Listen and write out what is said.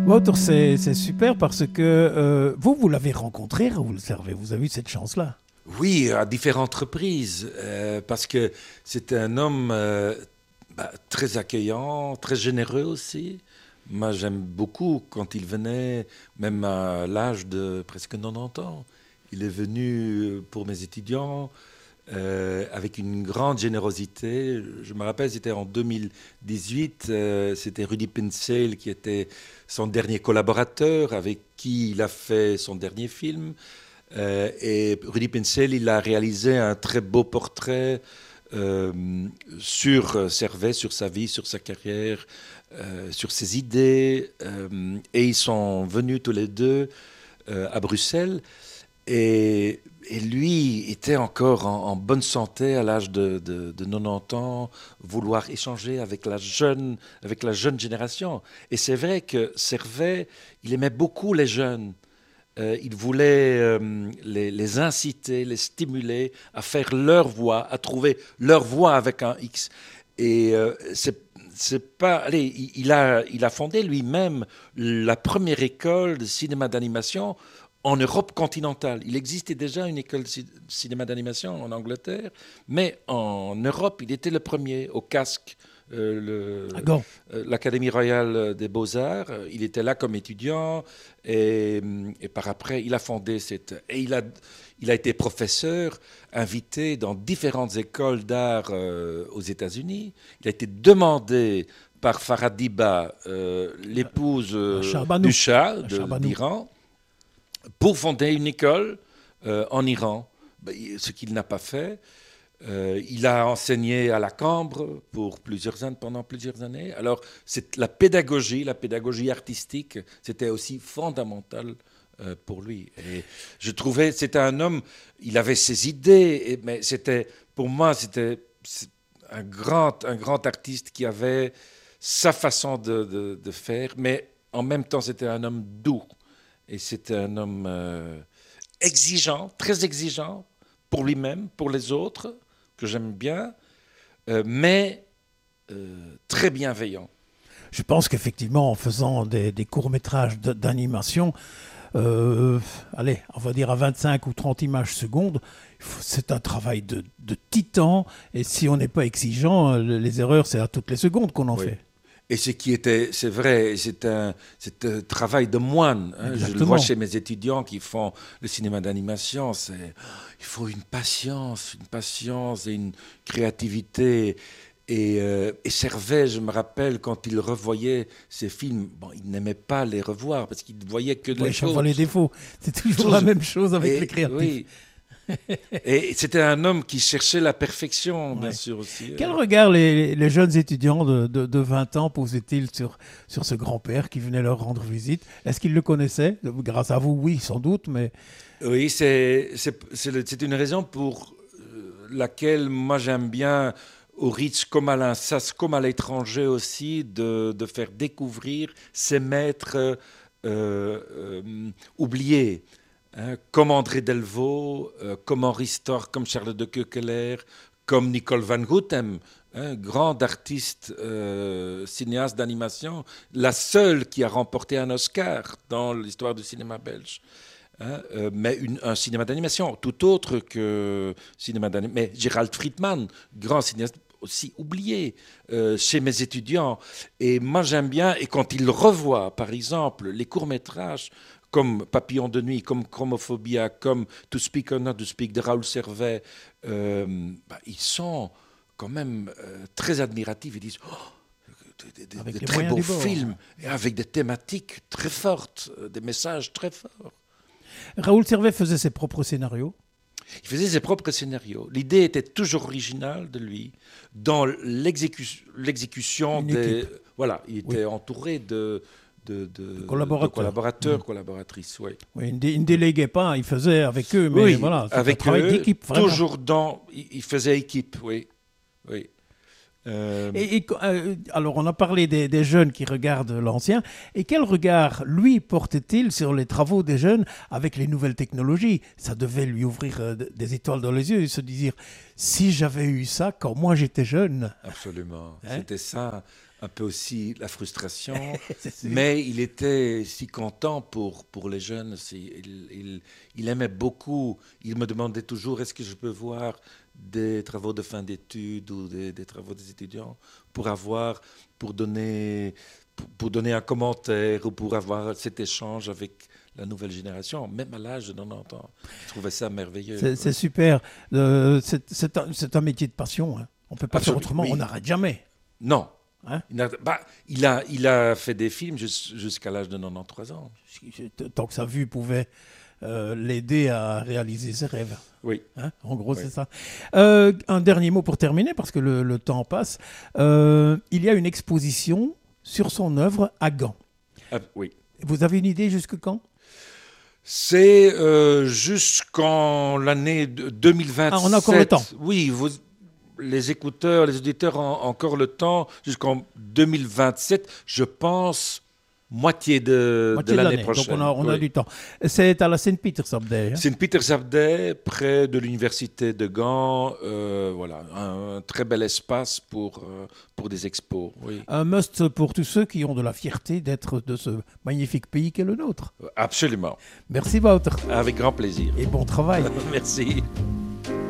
Wouter, c'est super parce que vous l'avez rencontré, Raoul Servet. Vous avez eu cette chance-là. Oui, à différentes reprises, parce que c'était un homme très accueillant, très généreux aussi. Moi, j'aime beaucoup quand il venait, même à l'âge de presque 90 ans. Il est venu pour mes étudiants avec une grande générosité. Je me rappelle, c'était en 2018, c'était Rudy Pincel qui était son dernier collaborateur, avec qui il a fait son dernier film. Et Rudy Pincel, il a réalisé un très beau portrait sur Servet, sur sa vie, sur sa carrière, sur ses idées. Et ils sont venus tous les deux à Bruxelles. Et lui était encore en bonne santé à l'âge de 90 ans, vouloir échanger avec la jeune génération. Et c'est vrai que Servet, il aimait beaucoup les jeunes. Il voulait les inciter, les stimuler à faire leur voix, à trouver leur voix avec un X. Et c'est pas. Allez, il a fondé lui-même la première école de cinéma d'animation en Europe continentale. Il existait déjà une école de cinéma d'animation en Angleterre, mais en Europe, il était le premier au casque. L'Académie royale des beaux-arts. Il était là comme étudiant et par après, il a fondé cette... Et il a été professeur, invité dans différentes écoles d'art aux États-Unis. Il a été demandé par Faradiba, l'épouse du Shah d'Iran, pour fonder une école en Iran, ce qu'il n'a pas fait. Il a enseigné à la Cambre pendant plusieurs années. Alors, la pédagogie artistique, c'était aussi fondamental pour lui. Et je trouvais, c'était un homme, il avait ses idées, mais pour moi, c'était un grand artiste qui avait sa façon de faire, mais en même temps, c'était un homme doux. Et c'était un homme exigeant, très exigeant, pour lui-même, pour les autres, que j'aime bien, mais très bienveillant. Je pense qu'effectivement, en faisant des courts-métrages d'animation, allez, on va dire à 25 ou 30 images secondes, c'est un travail de titan. Et si on n'est pas exigeant, les erreurs, c'est à toutes les secondes qu'on en fait. Et c'est vrai, c'est un travail de moine. Hein. Je le vois chez mes étudiants qui font le cinéma d'animation. Il faut une patience et une créativité. Et Servet, je me rappelle, quand il revoyait ses films, il n'aimait pas les revoir parce qu'il voyait que les choses. Les défauts. C'est toujours la même chose avec les créatifs. Oui. Et c'était un homme qui cherchait la perfection, bien sûr aussi. Quel regard les jeunes étudiants de 20 ans posaient-ils sur ce grand-père qui venait leur rendre visite? Est-ce qu'ils le connaissaient? Grâce à vous, oui, sans doute, mais... Oui, c'est une raison pour laquelle moi j'aime bien, au Ritz comme à l'Insas, comme à l'étranger aussi, de faire découvrir ces maîtres oubliés. Hein, comme André Delvaux, comme Henri Storr, comme Charles de Keukeler, comme Nicole van Gouthem, grande artiste cinéaste d'animation, la seule qui a remporté un Oscar dans l'histoire du cinéma belge. Mais un cinéma d'animation, tout autre que cinéma d'animation. Mais Gérald Friedman, grand cinéaste aussi oublié chez mes étudiants. Et moi j'aime bien, et quand il revoit par exemple les courts-métrages comme Papillon de nuit, comme Chromophobia, comme To Speak or Not to Speak de Raoul Servet, ils sont quand même très admiratifs. Ils disent des très beaux films, et avec des thématiques très fortes, des messages très forts. Raoul Servet faisait ses propres scénarios? Il faisait ses propres scénarios. L'idée était toujours originale de lui. Dans l'exécution voilà, il était entouré de collaborateurs, collaboratrices. Oui. Oui, il ne déléguait pas, il faisait avec eux, mais voilà, c'est avec un travail d'équipe. Toujours il faisait équipe, oui. Alors, on a parlé des jeunes qui regardent l'ancien. Et quel regard, lui, portait-il sur les travaux des jeunes avec les nouvelles technologies? Ça devait lui ouvrir des étoiles dans les yeux et se dire, si j'avais eu ça quand moi j'étais jeune. Absolument. C'était ça. un peu aussi la frustration. C'est sûr. Mais il était si content pour les jeunes. Il aimait beaucoup. Il me demandait toujours, est-ce que je peux voir des travaux de fin d'études ou des travaux des étudiants pour donner un commentaire ou pour avoir cet échange avec la nouvelle génération, même à l'âge de 90 ans. Je trouvais ça merveilleux. C'est super. C'est un métier de passion, hein. On ne peut pas faire autrement, oui. on n'arrête jamais. Non. Hein? Il a fait des films jusqu'à l'âge de 93 ans. Tant que sa vue pouvait l'aider à réaliser ses rêves. Oui. Hein? En gros, Oui. c'est ça. Un dernier mot pour terminer, parce que le temps passe. Il y a une exposition sur son œuvre à Gand. Ah, oui. Vous avez une idée jusque quand? C'est jusqu'en l'année 2027. Ah, on a encore le temps. Oui, les écouteurs, les auditeurs ont encore le temps jusqu'en 2027, je pense, moitié de l'année prochaine. Donc on a Oui. du temps. C'est à la Saint-Pietersabdij. Hein? Saint-Pietersabdij, près de l'université de Gand. Voilà, un très bel espace pour des expos. Oui. Un must pour tous ceux qui ont de la fierté d'être de ce magnifique pays qu'est le nôtre. Absolument. Merci Wouter Avec grand plaisir. et bon travail. Merci.